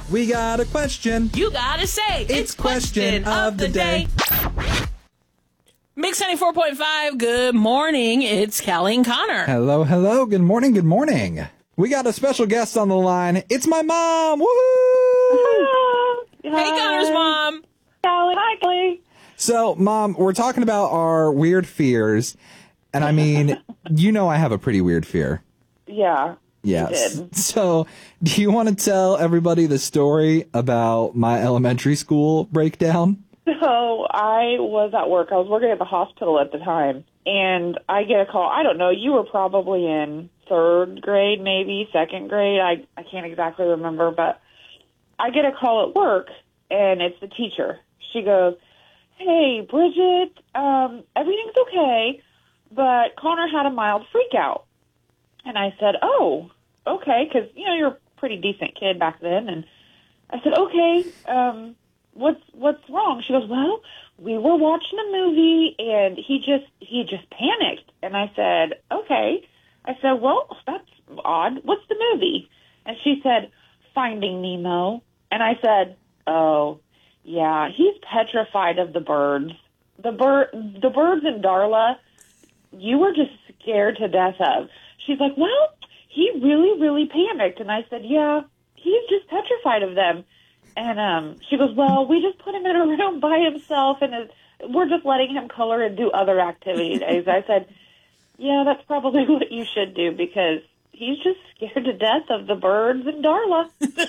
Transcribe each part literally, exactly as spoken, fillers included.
We got a question. You gotta say, It's it's question of the day. Mix ninety-four point five, good morning. It's Kelly and Connor. Hello, hello. Good morning, good morning. We got a special guest on the line. It's my mom. Woohoo! Hey, Connor's mom. Kelly, hi, Kelly. So, Mom, we're talking about our weird fears. And I mean, you know I have a pretty weird fear. Yeah. Yes. You did. So, do you want to tell everybody the story about my elementary school breakdown? So I was at work. I was working at the hospital at the time, and I get a call. I don't know. You were probably in third grade, maybe second grade. I, I can't exactly remember, but I get a call at work, and it's the teacher. She goes, "Hey, Bridget, um, everything's okay, but Connor had a mild freak out." And I said, "Oh, okay," because, you know, you're a pretty decent kid back then. And I said, "Okay, um, what's what's wrong?" She goes, "Well, we were watching a movie, and he just he just panicked." And I said, "Okay." I said, "Well, that's odd. What's the movie?" And she said, "Finding Nemo." And I said, "Oh, yeah, he's petrified of the birds. The bird, the birds in Darla, you were just scared to death of." She's like, "Well, he really, really panicked." And I said, "Yeah, he's just petrified of them." And um, she goes, "Well, we just put him in a room by himself, and his, we're just letting him color and do other activities." I said, "Yeah, that's probably what you should do, because he's just scared to death of the birds in Darla."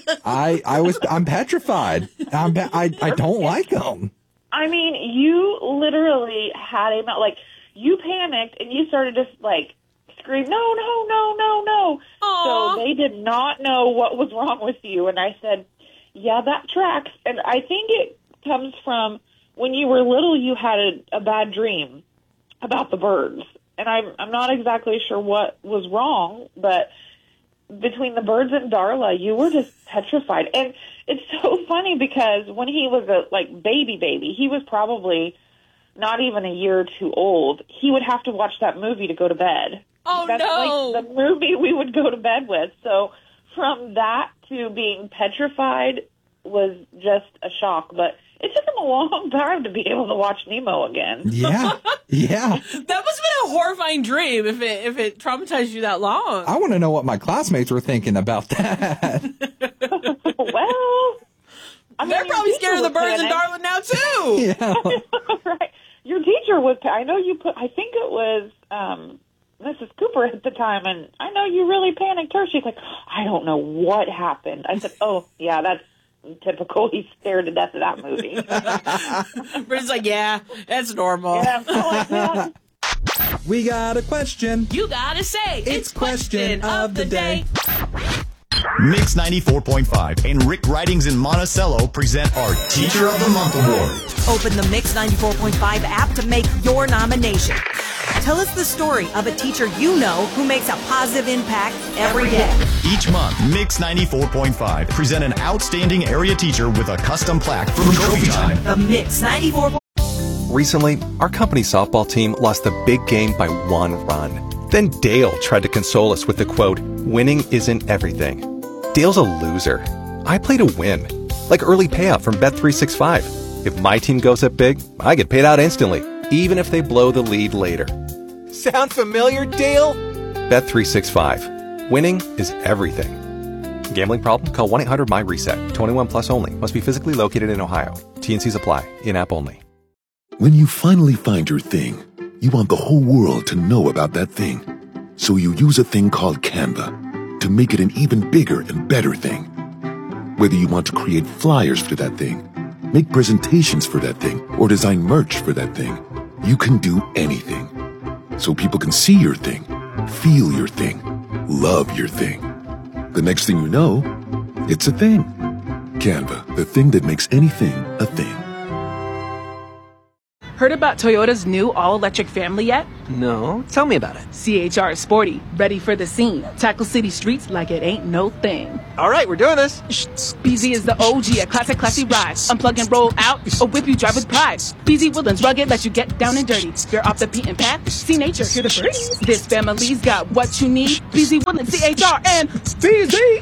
I, I was, I'm petrified. I'm, pe- I, I don't like them. I mean, you literally had him out, like, you panicked, and you started to, like, scream, "No, no, no, no, no." Aww. So they did not know what was wrong with you. And I said, "Yeah, that tracks." And I think it comes from when you were little, you had a, a bad dream about the birds. And I'm, I'm not exactly sure what was wrong, but between the birds and Darla, you were just petrified. And it's so funny because when he was a, like, baby baby, he was probably not even a year or two old, he would have to watch that movie to go to bed. Oh, That's no. like the movie we would go to bed with. So from that to being petrified was just a shock. But it took him a long time to be able to watch Nemo again. Yeah. Yeah. That must have been a horrifying dream if it if it traumatized you that long. I want to know what my classmates were thinking about that. Well, I mean, They're probably your scared of the teacher birds in was Darwin now, too. Yeah. right. Your teacher was, I know you put, I think it was um, Missus Cooper at the time, and I know you really panicked her. She's like, "I don't know what happened." I said, "Oh, yeah, that's typical. He's scared to death of that movie." Bridget's like, "Yeah, that's normal." Yeah, I'm like, yeah. We got a question. You gotta say, It's it's question of the day. Mix ninety-four point five and Rick Ridings in Monticello present our Teacher of the Month Award. Open the Mix ninety-four point five app to make your nomination. Tell us the story of a teacher you know who makes a positive impact every day. Each month, Mix ninety-four point five present an outstanding area teacher with a custom plaque from Trophy Time. The Mix ninety-four. Recently, our company softball team lost the big game by one run. Then Dale tried to console us with the quote, "Winning isn't everything." Dale's a loser. I play to win. Like early payout from Bet three sixty-five. If my team goes up big, I get paid out instantly, even if they blow the lead later. Sound familiar, Dale? Bet three sixty-five. Winning is everything. Gambling problem? Call one eight hundred my reset. twenty-one plus only. Must be physically located in Ohio. T and Cs apply. In-app only. When you finally find your thing, you want the whole world to know about that thing. So you use a thing called Canva to make it an even bigger and better thing. Whether you want to create flyers for that thing, make presentations for that thing, or design merch for that thing, you can do anything. So people can see your thing, feel your thing, love your thing. The next thing you know, it's a thing. Canva, the thing that makes anything a thing. Heard about Toyota's new all-electric family yet? No, tell me about it. C H R is sporty, ready for the scene. Tackle city streets like it ain't no thing. All right, we're doing this. B Z is the O G, a classic, classy ride. Unplug and roll out, or whip you drive with pride. B Z Woodlands, rugged, let you get down and dirty. You're off the beaten path, see nature, hear the birds. This family's got what you need. B Z Woodlands, C H R, and B Z.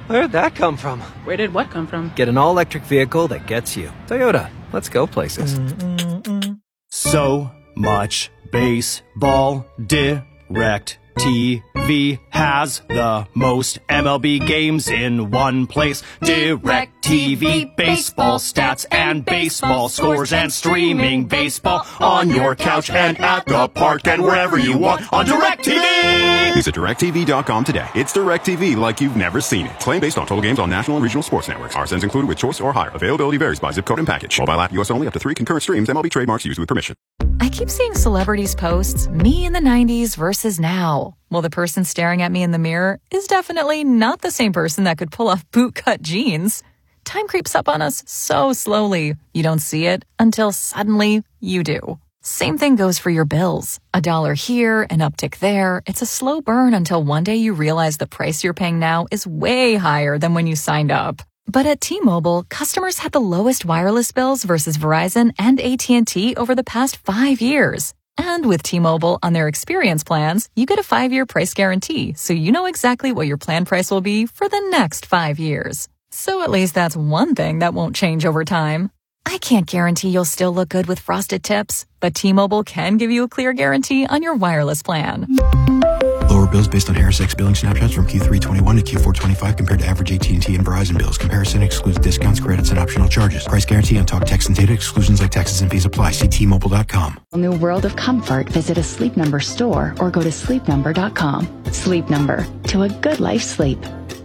Where'd that come from? Where did what come from? Get an all-electric vehicle that gets you. Toyota. Let's go places. So much baseball. Direct T V has the most M L B games in one place. Direct T V, baseball stats and baseball scores and streaming baseball on your couch and at the park and wherever you want on DirecTV. Visit direct T V dot com today. It's DirecTV like you've never seen it. Claim based on total games on national and regional sports networks. R S Ns included with choice or higher. Availability varies by zip code and package. Mobile app U S only, up to three concurrent streams. M L B trademarks used with permission. I keep seeing celebrities posts, me in the nineties versus now. Well, the person staring at me in the mirror is definitely not the same person that could pull off bootcut jeans. Time creeps up on us so slowly. You don't see it until suddenly you do. Same thing goes for your bills. A dollar here, an uptick there. It's a slow burn until one day you realize the price you're paying now is way higher than when you signed up. But at T-Mobile, customers had the lowest wireless bills versus Verizon and A T and T over the past five years. And with T-Mobile on their experience plans, you get a five-year price guarantee, so you know exactly what your plan price will be for the next five years. So at least that's one thing that won't change over time. I can't guarantee you'll still look good with frosted tips, but T-Mobile can give you a clear guarantee on your wireless plan. Lower bills based on Harris X billing snapshots from Q three twenty-one to Q four twenty-five compared to average A T and T and Verizon bills. Comparison excludes discounts, credits, and optional charges. Price guarantee on talk, text, and data. Exclusions like taxes and fees apply. See T Mobile dot com. New world of comfort. Visit a Sleep Number store or go to sleep number dot com. Sleep Number. To a good life sleep.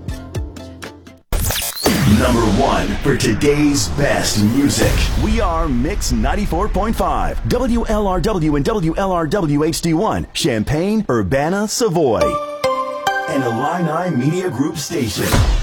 Number one for today's best music. We are Mix ninety-four point five, W L R W and W L R W H D one, Champaign, Urbana, Savoy, and Illini Media Group station.